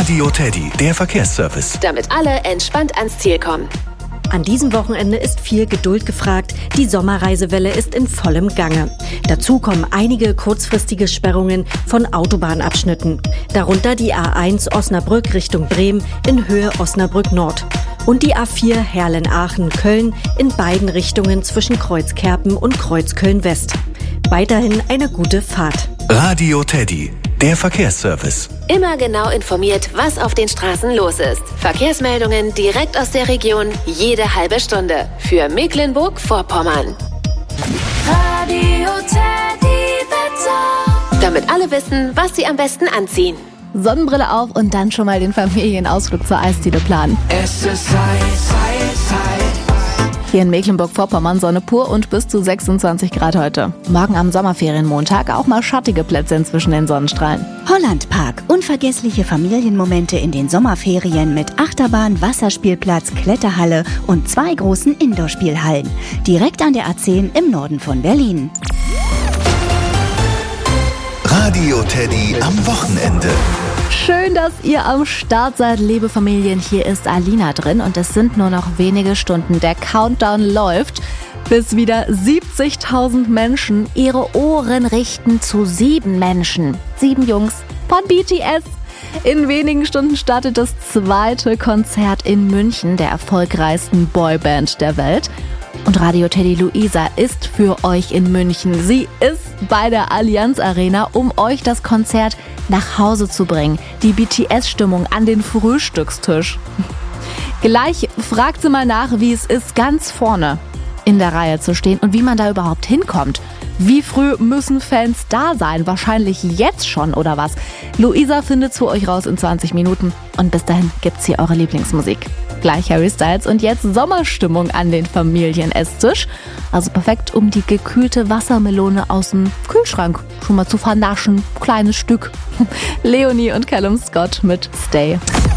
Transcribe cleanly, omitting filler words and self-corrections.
Radio Teddy, der Verkehrsservice. Damit alle entspannt ans Ziel kommen. An diesem Wochenende ist viel Geduld gefragt. Die Sommerreisewelle ist in vollem Gange. Dazu kommen einige kurzfristige Sperrungen von Autobahnabschnitten. Darunter die A1 Osnabrück Richtung Bremen in Höhe Osnabrück Nord. Und die A4 Herlen-Aachen-Köln in beiden Richtungen zwischen Kreuzkerpen und Kreuzköln-West. Weiterhin eine gute Fahrt. Radio Teddy, der Verkehrsservice. Immer genau informiert, was auf den Straßen los ist. Verkehrsmeldungen direkt aus der Region, jede halbe Stunde. Für Mecklenburg-Vorpommern. Radio Teddy Wetter. Damit alle wissen, was sie am besten anziehen. Sonnenbrille auf und dann schon mal den Familienausflug zur Eisdiele planen. Es ist heiß. Hier in Mecklenburg-Vorpommern Sonne pur und bis zu 26 Grad heute. Morgen am Sommerferienmontag auch mal schattige Plätze inzwischen den Sonnenstrahlen. Hollandpark. Unvergessliche Familienmomente in den Sommerferien mit Achterbahn, Wasserspielplatz, Kletterhalle und 2 großen Indoor-Spielhallen. Direkt an der A10 im Norden von Berlin. Radio Teddy am Wochenende. Schön, dass ihr am Start seid, liebe Familien. Hier ist Alina drin und es sind nur noch wenige Stunden. Der Countdown läuft, bis wieder 70.000 Menschen ihre Ohren richten zu 7 Menschen. 7 Jungs von BTS. In wenigen Stunden startet das 2. Konzert in München, der erfolgreichsten Boyband der Welt. Und Radio Teddy Luisa ist für euch in München. Sie ist bei der Allianz Arena, um euch das Konzert nach Hause zu bringen. Die BTS-Stimmung an den Frühstückstisch. Gleich fragt sie mal nach, wie es ist, ganz vorne in der Reihe zu stehen und wie man da überhaupt hinkommt. Wie früh müssen Fans da sein? Wahrscheinlich jetzt schon, oder was? Luisa findet zu euch raus in 20 Minuten. Und bis dahin gibt's hier eure Lieblingsmusik. Gleich Harry Styles und jetzt Sommerstimmung an den Familienesstisch. Also perfekt, um die gekühlte Wassermelone aus dem Kühlschrank schon mal zu vernaschen. Kleines Stück. Leonie und Callum Scott mit Stay.